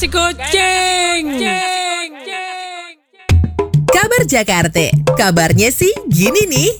nasi kucing. Kabar Jakarta, kabarnya sih gini nih.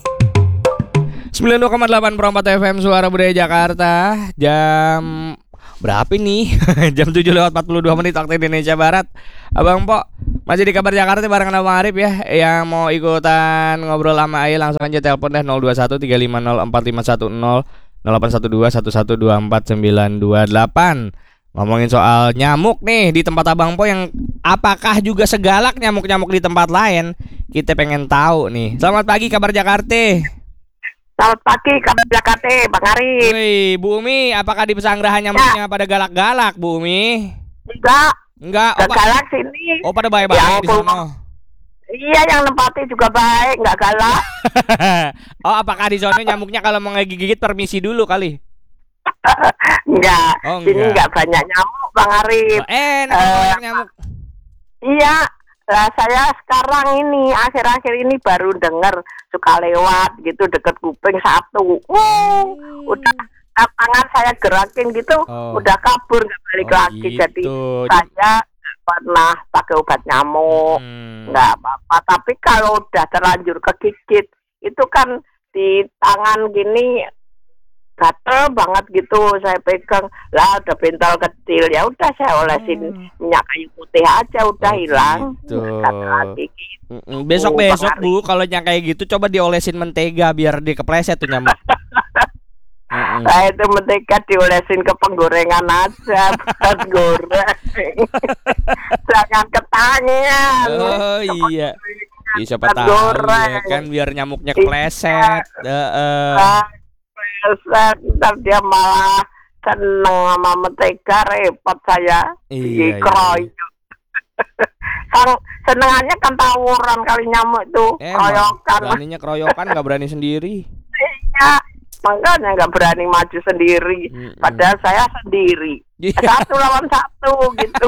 92,8 Perompat FM Suara Budaya Jakarta. Jam berapa nih? Jam 7:42 waktu Indonesia Barat. Abang Po masih di Kabar Jakarta bareng Abang Arif ya. Yang mau ikutan ngobrol sama Ayi langsung aja telepon deh 021 350 4510 0812 1124 928. Ngomongin soal nyamuk nih di tempat Abang Po yang apakah juga segalak nyamuk-nyamuk di tempat lain? Kita pengen tahu nih. Selamat pagi Kabar Jakarta. Selamat pagi Kabar Jakarta, Bang Arif. Woi, Bu Umi, apakah di pesanggrahan nyamuknya pada galak-galak, Bu Umi? Enggak. Galak sini. Oh, pada baik-baik di sana. Iya, yang nempati juga baik, enggak galak. Oh, apakah di sana nyamuknya kalau mau ngegigit permisi dulu kali? Enggak. Oh, sini enggak banyak nyamuk, Bang Arif. Banyak nyamuk. Iya. Lah saya sekarang ini akhir-akhir ini baru dengar suka lewat gitu deket kuping satu. Udah tangan saya gerakin gitu, udah kabur nggak balik lagi. Gitu. Jadi saya nggak pernah pakai obat nyamuk, nggak apa-apa. Tapi kalau udah terlanjur kegigit, itu kan di tangan gini gatel banget gitu, saya pegang lah udah bental kecil, ya udah saya olesin minyak kayu putih aja udah hilang. Gitu. Gitu. Besok-besok Bu kalau yang kayak gitu coba diolesin mentega biar dia kepleset tuh nyamuk. Nah itu mentega diolesin ke penggorengan aja, buat goreng. Jangan ke tangan. Oh iya. Siapa tahu ya kan biar nyamuknya kepleset. Ntar dia malah seneng sama mentega, repot saya dikeroyok. Senengannya kan tawuran kali nyamuk itu, keroyokan. Beraninya keroyokan, nggak berani sendiri. Iya, makanya nggak berani maju sendiri. Padahal saya sendiri, 1 lawan 1 gitu.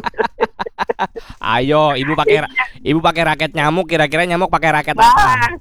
Ayo, ibu pakai raket nyamuk. Kira-kira nyamuk pakai raket apa?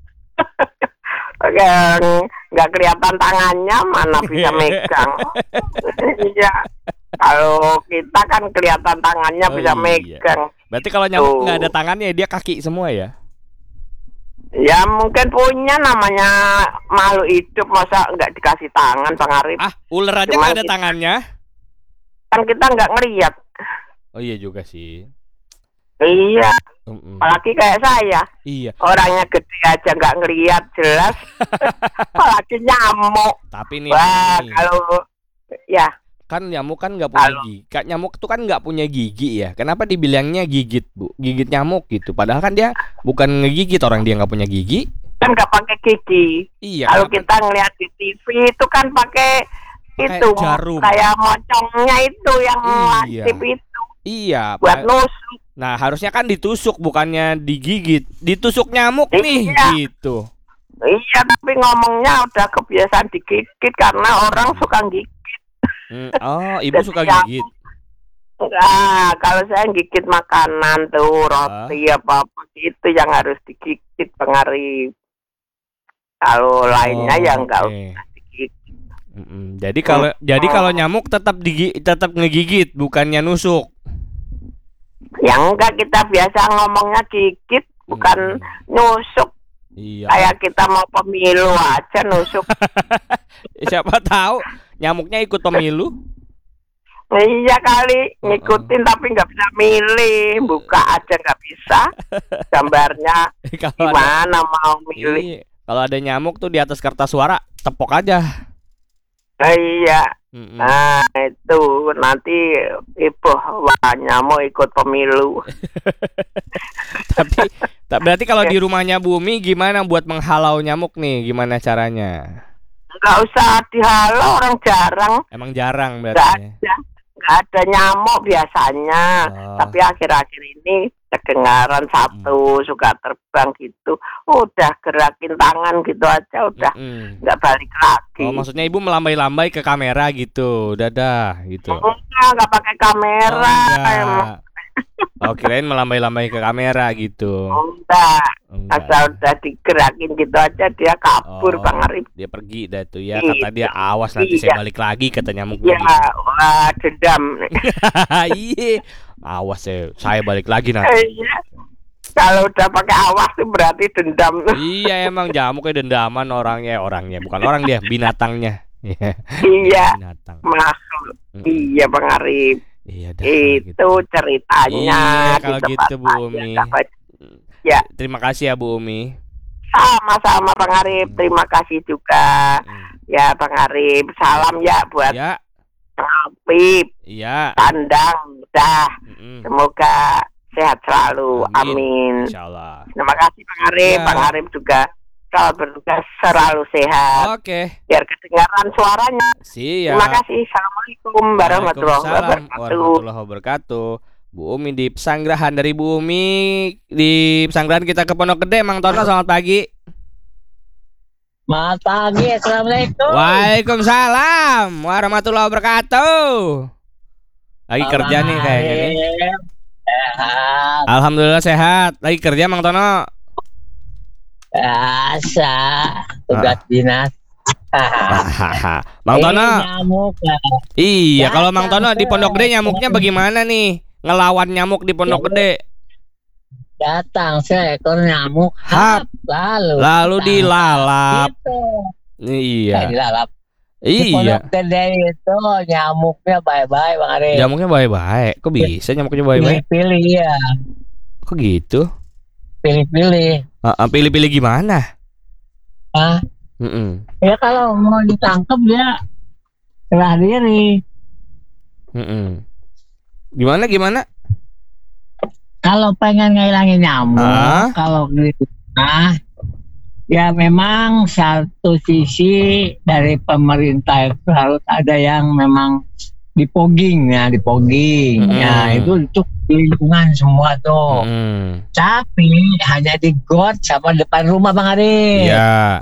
Nggak kelihatan tangannya, mana bisa megang. Iya, kalau kita kan kelihatan tangannya bisa megang. Berarti kalau nyamuk nggak ada tangannya, dia kaki semua ya? Ya mungkin punya, namanya makhluk hidup, masa nggak dikasih tangan, Bang Arif? Ular aja nggak ada tangannya? Kan kita nggak ngelihat. Oh iya juga sih. Iya. Apalagi kayak saya. Iya. Orangnya gede aja nggak ngelihat jelas. Apalagi nyamuk. Tapi nih. Kalau ya. Kan nyamuk kan nggak punya gigi. Nyamuk tuh kan nggak punya gigi ya. Kenapa dibilangnya gigit, Bu? Gigit nyamuk gitu. Padahal kan dia bukan ngegigit, orang dia nggak punya gigi. Kan nggak pakai gigi. Iya. Kalau kita ngelihat di TV itu kan pakai itu jarum. Kayak mocongnya itu yang aktif itu. Iya. Buat nusuk. Nah harusnya kan ditusuk bukannya digigit. Ditusuk nyamuk nih gitu. Iya, tapi ngomongnya udah kebiasaan digigit karena orang suka gigit. Oh, ibu suka gigit? Enggak, kalau saya gigit makanan tuh, roti apa-apa gitu yang harus digigit, Bang Arif. Kalau lainnya ya enggak usah digigit. Jadi kalau nyamuk tetap ngegigit bukannya nusuk. Ya enggak, kita biasa ngomongnya gigit bukan nusuk. Iya. Kayak kita mau pemilu aja nusuk. Siapa tahu nyamuknya ikut pemilu. Iya kali ngikutin tapi nggak bisa milih, buka aja nggak bisa. Gambarnya gimana mau milih? Kalau ada nyamuk tuh di atas kertas suara tepok aja. Iya. Nah itu nanti ibu nyamuk ikut pemilu. Tapi berarti kalau di rumahnya Bumi gimana buat menghalau nyamuk nih? Gimana caranya? Nggak usah dihalau, orang jarang. Emang jarang berarti. Nggak ada nyamuk biasanya. Tapi akhir-akhir ini kedengaran satu suka terbang gitu. Udah gerakin tangan gitu aja udah nggak balik lagi. Oh maksudnya ibu melambai-lambai ke kamera gitu, dadah gitu. Nggak pakai kamera. Oh, kirain melambai-lambai ke kamera gitu. Enggak. Enggak. Asal udah digerakin gitu aja dia kabur Oh, Bang Arif. dia pergi dah tuh ya. Kata dia Iya. awas nanti Iya. saya balik lagi kata nyamuk Ya, begitu. wah dendam. Iya. Awas saya balik lagi nanti. Iya. Kalau udah pakai awas tuh berarti dendam. Iya emang jamuknya dendaman orangnya bukan orang dia binatangnya. Iya. Iya. Binatang. Makhluk. Mm. Iya Bang Arif. Iya dah kalau gitu. Itu ceritanya Iya, di kalau tempat gitu, Bu saya, Umi. dapat. Ya. Terima kasih ya Bu Umi. Sama-sama Bang Arif. Terima kasih juga. Ya Bang Arif. Salam ya buat Ya, Apip, iya. Pandang, dah. Mm-mm. Semoga sehat selalu. Amin. Amin. Insyaallah. Terima kasih Bang Arif. Ya. Bang Arif juga selalu bertugas selalu sehat. Oke. Biar kedengaran suaranya. Siap. Terima kasih. Assalamualaikum warahmatullahi Waalaikumsalam wabarakatuh. warahmatullahi wabarakatuh. Bu Umi di Pesanggerahan. Dari Bu Umi di Pesanggerahan kita ke Pondok Gede. Mang Tono selamat pagi. Selamat pagi, assalamualaikum. Waalaikumsalam warahmatullahi wabarakatuh. Lagi kerja nih kayaknya nih. Sehat, Alhamdulillah sehat. Lagi kerja Mang Tono. biasa, tugas dinas. Mang Tono. Nyamuk ya. Iya, Ya, kalau Mang Tono di Pondok Gede ya. nyamuknya bagaimana nih? Ngelawan nyamuk di Pondok Gede. Datang seekor nyamuk, Hap. Lalu dilalap. Gitu. Iya. Dilalap. Di Iya. Pondok Gede itu nyamuknya bye-bye Bang Arif. Nyamuknya baik-baik. Kok bisa nyamuknya baik-baik? Pilih-pilih ya, Kok gitu? pilih-pilih. Pilih-pilih gimana? Ah, Mm-mm. ya kalau mau ditangkap dia serah diri. Mm-mm. Gimana? Kalau pengen ngilangin nyamuk, Ah? kalau gitu, ya memang satu sisi dari pemerintah itu harus ada yang memang dipogging ya, ya itu untuk lingkungan semua tuh. Mm. Tapi hanya di got sama depan rumah Bang Arif. Iya.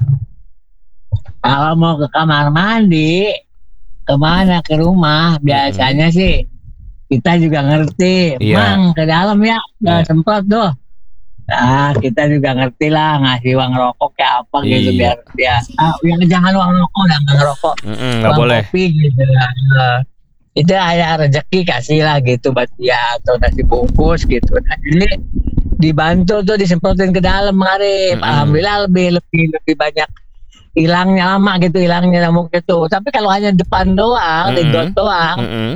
Kalau mau ke kamar mandi, kemana ke rumah, biasanya sih kita juga ngerti, Iya. Mang ke dalam ya, udah Iya. semprot tuh. Nah, kita juga ngerti lah ngasih uang rokok kayak apa gitu Iya. biar dia, jangan uang rokok, jangan ngerokok, Nggak uang boleh. kopi gitu. Itu ada rezeki kasih lah gitu buat dia atau nasi bungkus gitu. Nah, jadi dibantu tuh disemprotin ke dalam Arif. Alhamdulillah lebih banyak hilangnya lama gitu, hilangnya nyamuk itu. Tapi kalau hanya depan doang, di got doang,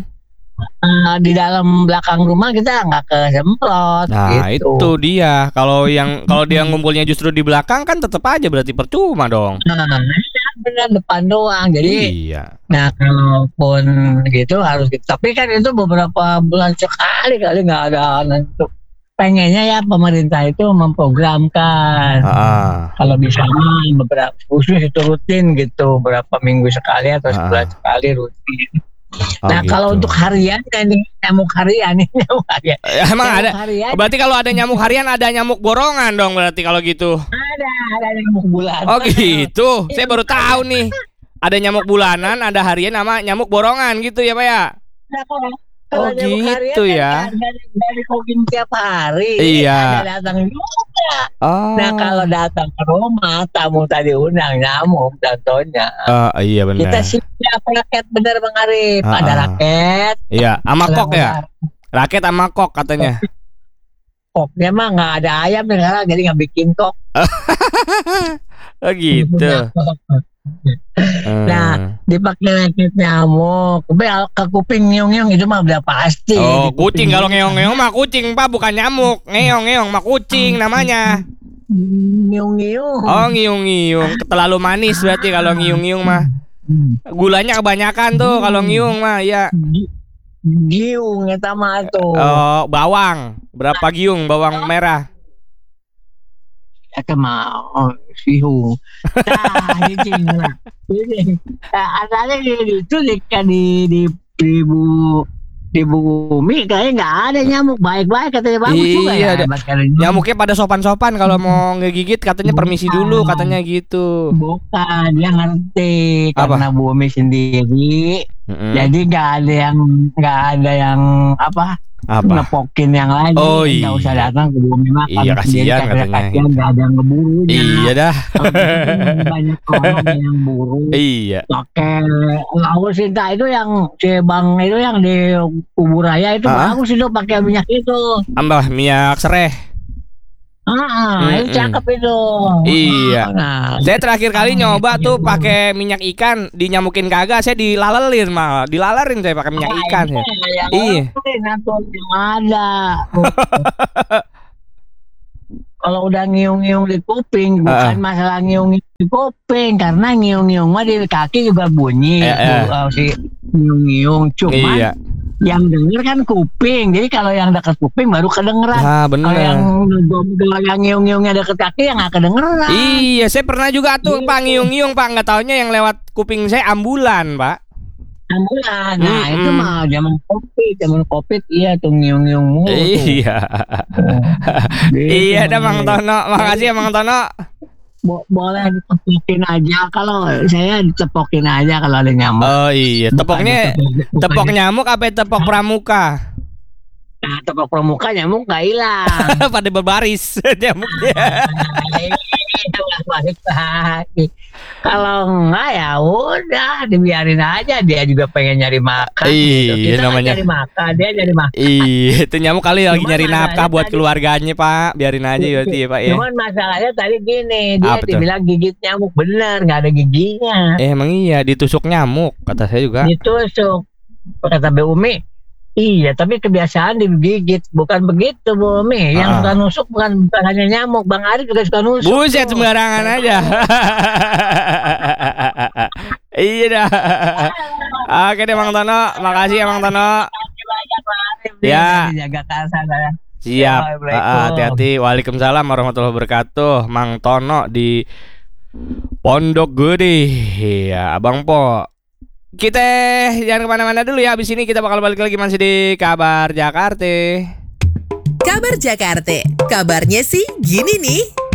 di dalam belakang rumah kita nggak kesemprot. Nah, gitu. itu dia. Kalau dia ngumpulnya justru di belakang kan tetap aja berarti percuma dong. Nah, benar depan doang. Jadi, Iya. nah kalaupun gitu harus gitu. Tapi kan itu beberapa bulan sekali kali nggak ada untuk. Pengennya ya pemerintah itu memprogramkan. Kalau bisa beberapa khusus itu rutin gitu, berapa minggu sekali atau sebulan sekali rutin. Nah gitu. kalau untuk harian nih nyamuk harian nih nyamuk harian. Emang Nyamuk ada. harian, Berarti kalau ada nyamuk harian ada nyamuk borongan dong berarti kalau gitu. ada nyamuk bulan. Oh gitu. Saya baru tahu nih. Ada nyamuk bulanan, ada harian sama nyamuk borongan gitu ya, Pak ya? Nah, kalau Oh, nyamuk gitu harian ya. kan dari kokin tiap hari. Iya. Ada datang juga. Oh. Nah kalau datang ke rumah tamu tadi undang nyamuk contohnya. Iya benar. Kita siap raket bener Bang Arif. Ada raket. Iya, sama kok ya. Ada Raket sama kok katanya. koknya mah nggak ada ayam sekarang jadi nggak bikin kok. Oh gitu. Nah, dipakai raket nyamuk. Tapi ke kuping ngiung-ngiung itu mah udah pasti. Oh, Di kucing kuping kalau ngeong-ngeong mah kucing, Pak, bukan nyamuk. Ngeong-ngeong mah kucing namanya. ngiung-ngiung. Oh, ngiung-ngiung. Terlalu manis berarti kalau ngiung-ngiung mah. Gulanya kebanyakan tuh kalau ngiung mah, ya. Giung eta mah tuh. Oh, bawang. Berapa giung bawang merah? Eta mah sihung. Tah hiji lah. Ini asalnya itu di bumi kayaknya nggak ada nyamuk baik-baik katanya bagus juga Iya, ya. ada. Hebat katanya. Nyamuknya pada sopan-sopan kalau mau ngegigit katanya permisi dulu katanya gitu. Bukan, dia ngerti Apa? karena bumi sendiri. Jadi nggak ada yang apa Apa? ngepokin yang lain. Oh, Nggak usah iya. datang ke bumi makan. Iya, kasihan katanya. Kasihan nggak ada yang ngeburunya. Iya dah. Kalau begitu banyak orang yang buru. Iya. Pakai laut Sinta itu yang si Bang itu yang di Kubur Raya itu bagus itu pakai minyak itu. Ambah minyak sereh. Itu cakep itu. Iya. Nah, Saya terakhir kali nyoba tuh pakai minyak ikan, dinyamukin kagak, saya dilalerin malah, dilalerin saya pakai minyak ikan ya. Iya. Yang ada. Kalau udah ngiung-ngiung di kuping, bukan masalah ngiung-ngiung di kuping, karena ngiung-ngiung mah di kaki juga bunyi. Si ngiung-ngiung, cuman Iya. yang denger kan kuping. Jadi kalau yang dekat kuping baru kedengeran. Ah, bener. Kalau yang ngiung-ngiungnya dekat kaki yang nggak kedengeran. Iya, saya pernah juga tuh Pak ngiung-ngiung Pak, nggak taunya yang lewat kuping saya ambulan Pak. Ambulan. Nah itu mah zaman covid iya tuh ngiung-ngiung mulu tuh. Iya. Iya dah Mang Tono, makasih ya Mang Tono. Boleh ditepokin aja kalau saya ditepokin aja kalau ada nyamuk. Oh iya, tepoknya tepok nyamuk apa tepok pramuka? Nah, tepok pramuka nyamuk nggak hilang. Pada berbaris nyamuknya. Balik lagi. Kalau enggak ya udah dibiarin aja, dia juga pengen nyari makan. Iya, gitu. Kita namanya nyari makan, dia nyari makan. Iya, itu nyamuk kali lagi Cuman nyari nafkah buat tadi- keluarganya Pak, biarin aja berarti ya Pak ya. Cuman masalahnya tadi gini, dia Apa tuh? dibilang gigit nyamuk bener, nggak ada giginya. Emang iya ditusuk nyamuk kata saya juga. Ditusuk. Kata Bu Umi, iya tapi kebiasaan digigit. Bukan begitu Bu Umi. Yang suka nusuk bukan hanya nyamuk, Bang Arif juga suka nusuk. Buset tuh. sembarangan aja. Iya dah. Oke deh Mang Tono, makasih ya Mang Tono. Ya. Jaga kasar ya. Siap. Assalamualaikum. Hati-hati. Waalaikumsalam warahmatullahi wabarakatuh. Mang Tono di Pondok Gede. Iya, Abang Po. Kita jangan kemana-mana dulu ya. Abis ini kita bakal balik lagi masih di Kabar Jakarta. Kabar Jakarta. Kabarnya sih gini nih.